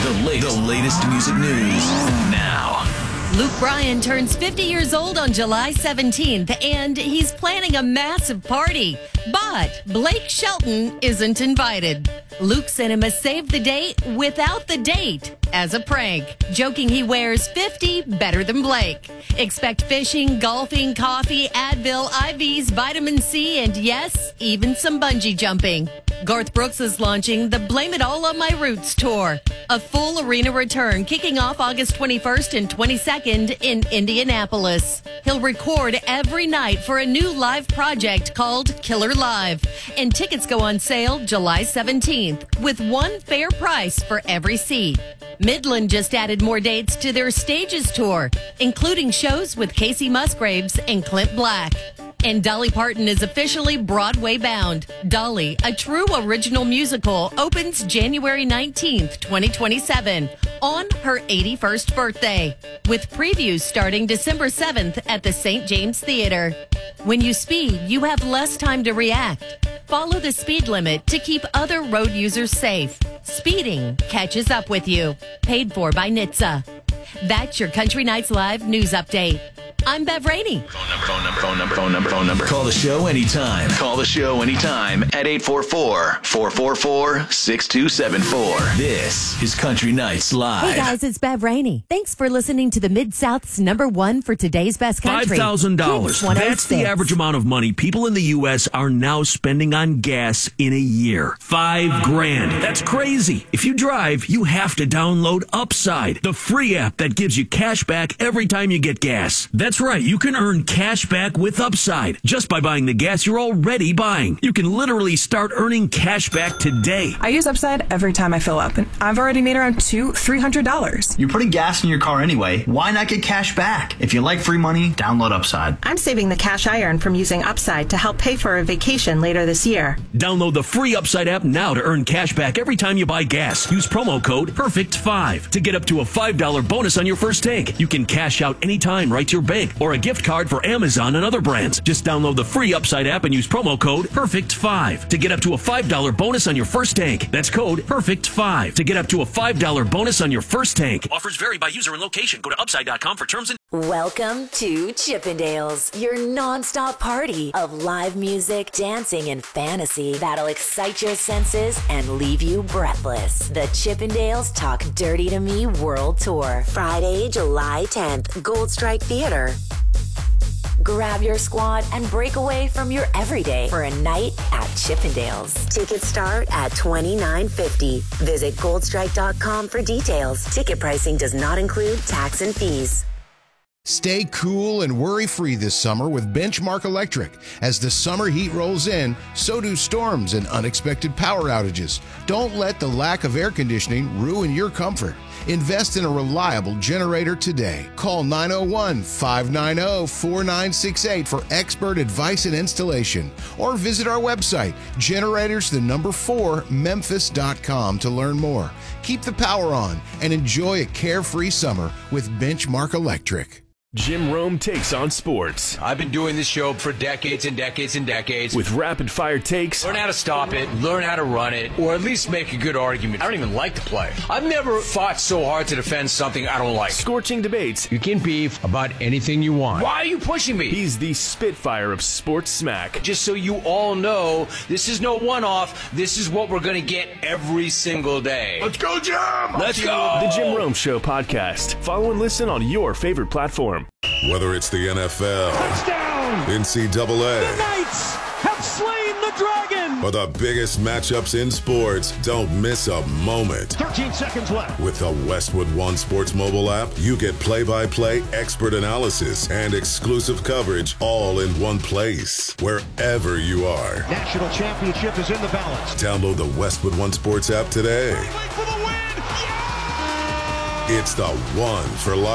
The latest music news now. Luke Bryan turns 50 years old on July 17th, and he's planning a massive party. But Blake Shelton isn't invited. Luke sent him a save the date without the date as a prank, joking he wears 50 better than Blake. Expect fishing, golfing, coffee, Advil, IVs, vitamin C, and yes, even some bungee jumping. Garth Brooks is launching the Blame It All on My Roots tour, a full arena return kicking off August 21st and 22nd in Indianapolis. He'll record every night for a new live project called Killer Live, and tickets go on sale July 17th with one fair price for every seat. Midland just added more dates to their Stages tour, including shows with Casey Musgraves and Clint Black. And Dolly Parton is officially Broadway bound. Dolly, a true original musical, opens January 19th, 2027, on her 81st birthday, with previews starting December 7th at the St. James Theater. When you speed, you have less time to react. Follow the speed limit to keep other road users safe. Speeding catches up with you. Paid for by NHTSA. That's your Country Nights Live news update. I'm Bev Rainey. Phone number. Call the show anytime. At 844-444-6274. This is Country Nights Live. Hey guys, it's Bev Rainey. Thanks for listening to the Mid-South's #1 for today's best country. $5,000. That's the average amount of money people in the U.S. are now spending on gas in a year. $5,000. That's crazy. If you drive, you have to download Upside, the free app that gives you cash back every time you get gas. That's right. You can earn cash back with Upside just by buying the gas you're already buying. You can literally start earning cash back today. I use Upside every time I fill up, and I've already made around $300. You're putting gas in your car anyway. Why not get cash back? If you like free money, download Upside. I'm saving the cash I earn from using Upside to help pay for a vacation later this year. Download the free Upside app now to earn cash back every time you buy gas. Use promo code PERFECT5 to get up to a $5 bonus on your first tank. You can cash out anytime right to your bank or a gift card for Amazon and other brands. Just download the free Upside app and use promo code PERFECT5 to get up to a $5 bonus on your first tank. That's code PERFECT5 to get up to a $5 bonus on your first tank. Offers vary by user and location. Go to Upside.com for terms and... Welcome to Chippendales, your nonstop party of live music, dancing, and fantasy that'll excite your senses and leave you breathless. The Chippendales Talk Dirty to Me World Tour, Friday, July 10th, Gold Strike Theater. Grab your squad and break away from your everyday for a night at Chippendales. Tickets start at $29.50. Visit goldstrike.com for details. Ticket pricing does not include tax and fees. Stay cool and worry-free this summer with Benchmark Electric. As the summer heat rolls in, so do storms and unexpected power outages. Don't let the lack of air conditioning ruin your comfort. Invest in a reliable generator today. Call 901-590-4968 for expert advice and installation. Or visit our website, generators4memphis.com to learn more. Keep the power on and enjoy a carefree summer with Benchmark Electric. Jim Rome takes on sports. I've been doing this show for decades and decades and decades. With rapid-fire takes. Learn how to stop it, learn how to run it, or at least make a good argument. I don't even like the play. I've never fought so hard to defend something I don't like. Scorching debates. You can beef about anything you want. Why are you pushing me? He's the Spitfire of sports smack. Just so you all know, this is no one-off. This is what we're going to get every single day. Let's go, Jim! Let's go! The Jim Rome Show podcast. Follow and listen on your favorite platform. Whether it's the NFL, touchdown, NCAA, the Knights have slain the dragon, or the biggest matchups in sports, don't miss a moment. 13 seconds left. With the Westwood One Sports mobile app, you get play-by-play expert analysis and exclusive coverage all in one place, wherever you are. National championship is in the balance. Download the Westwood One Sports app today. For the win. Yeah! It's the one for life.